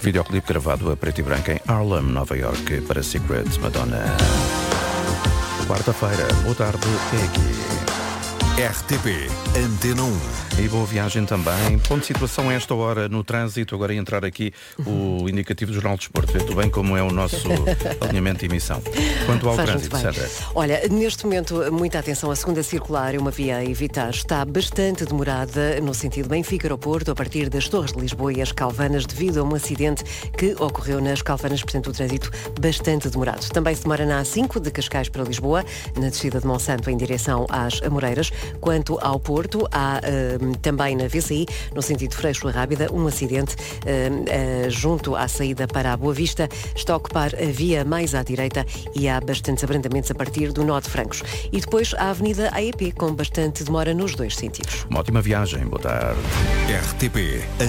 Videoclipe gravado a preto e branco em Harlem, Nova York, para Secret Madonna. Quarta-feira, boa tarde, é aqui. RTP Antena 1. E boa viagem também. Ponto de situação a esta hora no trânsito. Agora ia entrar aqui o indicativo do Jornal de Desporto. Vê-te bem como é o nosso alinhamento de emissão. Quanto ao trânsito, Sandra? Olha, neste momento, muita atenção. A segunda circular é uma via a evitar. Está bastante demorada no sentido Benfica-Aeroporto, a partir das Torres de Lisboa e as Calvanas, devido a um acidente que ocorreu nas Calvanas. Portanto, o trânsito bastante demorado. Também se demora na A5, de Cascais para Lisboa, na descida de Monsanto em direção às Amoreiras. Quanto ao Porto, há também na VCI, no sentido Freixo a Rábida, um acidente junto à saída para a Boa Vista. Está a ocupar a via mais à direita e há bastantes abrandamentos a partir do Nó de Francos. E depois a Avenida AEP, com bastante demora nos dois sentidos. Uma ótima viagem. Boa tarde. RTP